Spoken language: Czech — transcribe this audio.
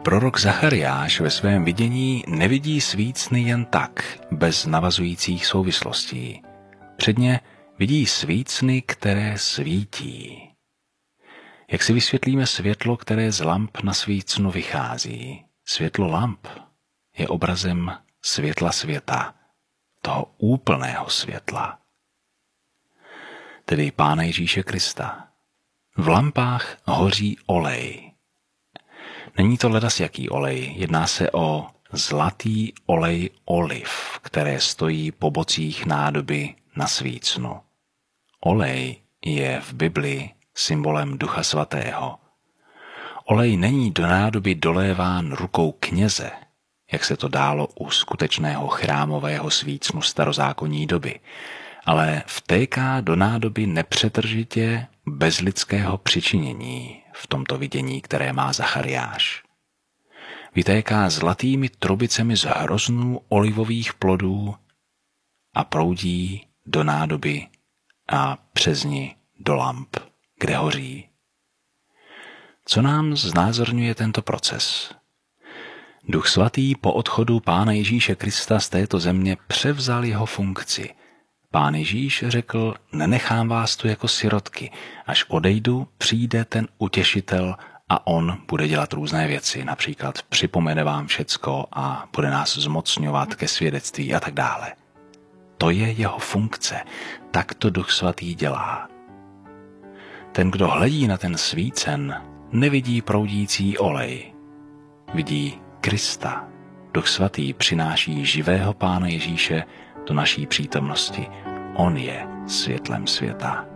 Prorok Zachariáš ve svém vidění nevidí svícny jen tak, bez navazujících souvislostí. Předně vidí svícny, které svítí. Jak si vysvětlíme světlo, které z lamp na svícnu vychází? Světlo lamp je obrazem světla světa, toho úplného světla, tedy Pána Ježíše Krista. V lampách hoří olej. Není to ledas jaký olej, jedná se o zlatý olej oliv, které stojí po bocích nádoby na svícnu. Olej je v Bibli symbolem Ducha Svatého. Olej není do nádoby doléván rukou kněze, jak se to dálo u skutečného chrámového svícnu starozákonní doby, ale vtéká do nádoby nepřetržitě bez lidského přičinění v tomto vidění, které má Zachariáš. Vytéká zlatými trubicemi z hroznů olivových plodů a proudí do nádoby a přes ní do lamp, kde hoří. Co nám znázorňuje tento proces? Duch Svatý po odchodu Pána Ježíše Krista z této země převzal jeho funkci. Pán Ježíš řekl, nenechám vás tu jako sirotky, až odejdu, přijde ten utěšitel a on bude dělat různé věci, například připomene vám všecko a bude nás zmocňovat ke svědectví a tak dále. To je jeho funkce, tak to Duch Svatý dělá. Ten, kdo hledí na ten svícen, nevidí proudící olej, vidí Krista. Duch Svatý přináší živého Pána Ježíše do naší přítomnosti. On je světlem světa.